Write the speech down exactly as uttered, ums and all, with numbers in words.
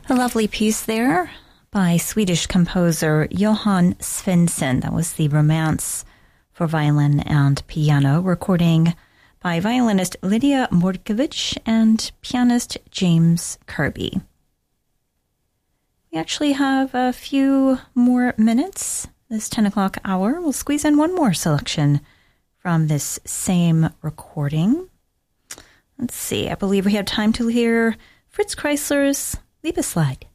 A lovely piece there by Swedish composer Johan Svensson. That was the Romance for violin and piano, recording by violinist Lydia Mordkovich and pianist James Kirby. We actually have a few more minutes this ten o'clock hour. We'll squeeze in one more selection from this same recording. Let's see, I believe we have time to hear Fritz Kreisler's Liebeslied.